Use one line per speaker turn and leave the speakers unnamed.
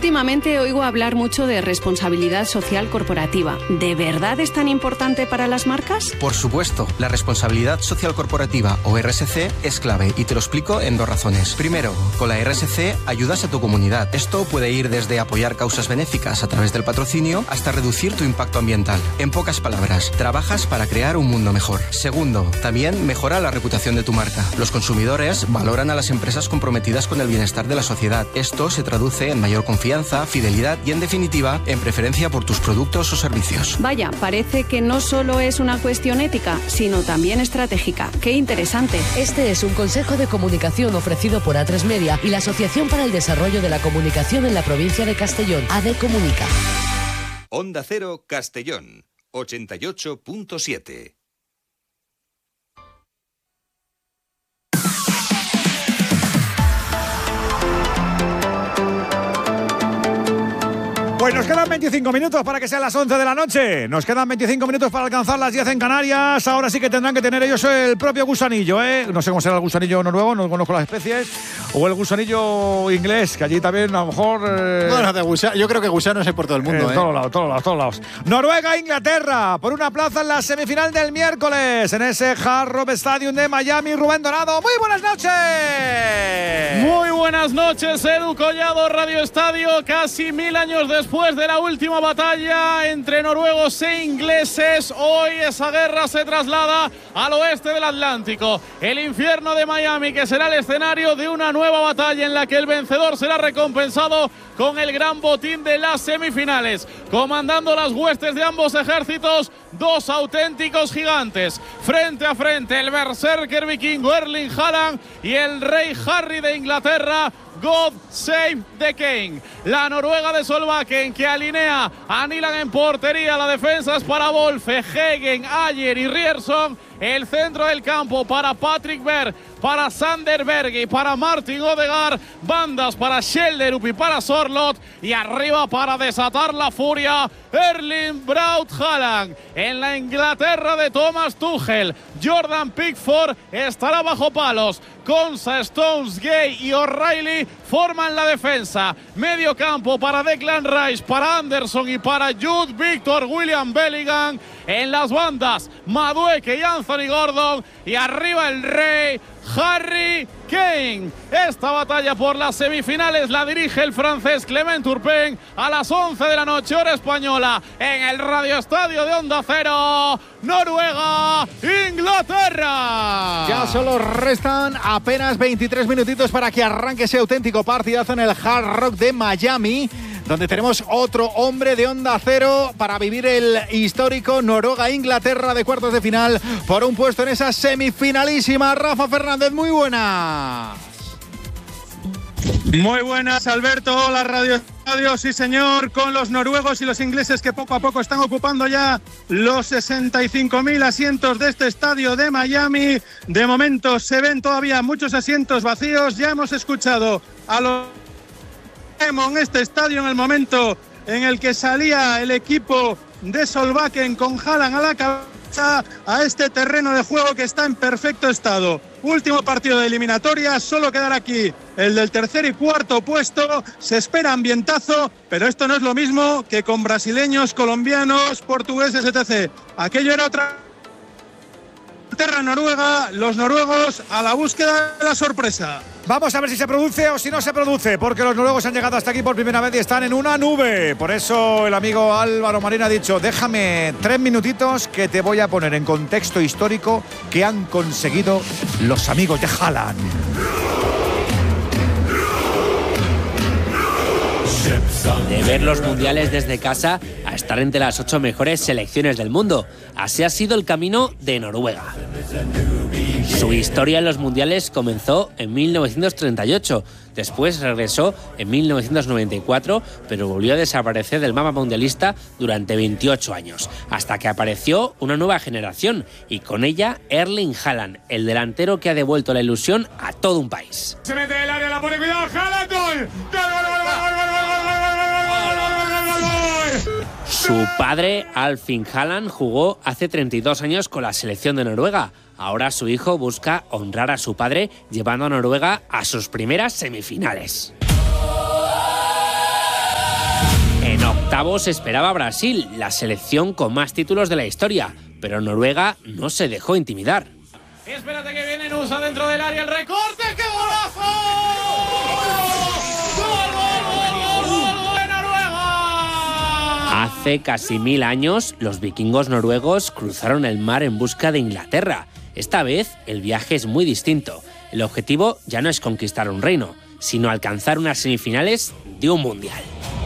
Últimamente oigo hablar mucho de responsabilidad social corporativa. ¿De verdad es tan importante para las marcas?
Por supuesto, la responsabilidad social corporativa o RSC es clave y te lo explico en 2 razones. Primero, con la RSC ayudas a tu comunidad. Esto puede ir desde apoyar causas benéficas a través del patrocinio hasta reducir tu impacto ambiental. En pocas palabras, trabajas para crear un mundo mejor. Segundo, también mejora la reputación de tu marca. Los consumidores valoran a las empresas comprometidas con el bienestar de la sociedad. Esto se traduce en mayor confianza, fidelidad y, en definitiva, en preferencia por tus productos o servicios.
Vaya, parece que no solo es una cuestión ética, sino también estratégica. ¡Qué interesante!
Este es un consejo de comunicación ofrecido por A3 Media y la Asociación para el Desarrollo de la Comunicación en la provincia de Castellón, AD Comunica.
Onda Cero Castellón, 88.7.
Pues nos quedan 25 minutos para que sean las 11 de la noche. Nos quedan 25 minutos para alcanzar las 10 en Canarias. Ahora sí que tendrán que tener ellos el propio gusanillo, ¿eh? No sé cómo será el gusanillo noruego, no conozco las especies. O el gusanillo inglés, que allí también a lo mejor...
Bueno, de gusano, yo creo que gusanos hay por todo el mundo,
todos lados. Noruega-Inglaterra, por una plaza en la semifinal del miércoles, en ese Hard Rock Stadium de Miami. Rubén Dorado, muy buenas noches.
Muy buenas noches, Edu Collado, Radio Estadio. Casi 1000 años después de la última batalla entre noruegos e ingleses, hoy esa guerra se traslada al oeste del Atlántico. El infierno de Miami, que será el escenario de una nueva batalla en la que el vencedor será recompensado con el gran botín de las semifinales. Comandando las huestes de ambos ejércitos, 2 auténticos gigantes. Frente a frente, el berserker vikingo Erling Haaland y el rey Harry de Inglaterra, God Save the King. La Noruega de Solbakken, que alinea a Nyland en portería. La defensa es para Wolfe, Hegen, Ayer y Rierson. El centro del campo para Patrick Berg, para Sander Berge y para Martin Odegaard. Bandas para Schjelderup y para Sorloth. Y arriba, para desatar la furia, Erling Braut Haaland. En la Inglaterra de Thomas Tuchel, Jordan Pickford estará bajo palos. Konsa, Stones, Gay y O'Reilly forman la defensa. Medio campo para Declan Rice, para Anderson y para Jude Victor William Bellingham. En las bandas, Madueke y Anthony Gordon. Y arriba el rey, Harry Kane. Esta batalla por las semifinales la dirige el francés Clement Turpin a las 11 de la noche, hora española, en el Radio Estadio de Onda Cero. Noruega, Inglaterra.
Ya solo restan apenas 23 minutitos para que arranque ese auténtico partidazo en el Hard Rock de Miami, donde tenemos otro hombre de Onda Cero para vivir el histórico Noruega-Inglaterra de cuartos de final por un puesto en esa semifinalísima. Rafa Fernández, muy buenas.
Muy buenas, Alberto. Hola, Radio Estadio. Sí, señor, con los noruegos y los ingleses que poco a poco están ocupando ya los 65.000 asientos de este estadio de Miami. De momento se ven todavía muchos asientos vacíos. Ya hemos escuchado a los en este estadio en el momento en el que salía el equipo de Solbakken con Haaland a la cabeza a este terreno de juego que está en perfecto estado. Último partido de eliminatoria, solo quedará aquí el del tercer y cuarto puesto. Se espera ambientazo, pero esto no es lo mismo que con brasileños, colombianos, portugueses, etc. Aquello era otra Inglaterra-Noruega, los noruegos a la búsqueda de la sorpresa.
Vamos a ver si se produce o si no se produce, porque los noruegos han llegado hasta aquí por primera vez y están en una nube. Por eso el amigo Álvaro Marín ha dicho: déjame 3 minutitos que te voy a poner en contexto histórico que han conseguido los amigos de Haaland.
De ver los mundiales desde casa a estar entre las 8 mejores selecciones del mundo. Así ha sido el camino de Noruega. Su historia en los mundiales comenzó en 1938, después regresó en 1994, pero volvió a desaparecer del mapa mundialista durante 28 años, hasta que apareció una nueva generación y con ella Erling Haaland, el delantero que ha devuelto la ilusión a todo un país.
Se mete el área, la pone, cuidado, Haaland, gol.
Su padre, Alfin Haaland, jugó hace 32 años con la selección de Noruega. Ahora su hijo busca honrar a su padre llevando a Noruega a sus primeras semifinales.
De
octavos esperaba Brasil, la selección con más títulos de la historia, pero Noruega no se dejó intimidar.
Espérate que viene Nusa dentro del área, el recorte, ¡qué golazo! ¡Gol de Noruega!
Hace casi 1000 años, los vikingos noruegos cruzaron el mar en busca de Inglaterra. Esta vez, el viaje es muy distinto. El objetivo ya no es conquistar un reino, sino alcanzar unas semifinales de un mundial.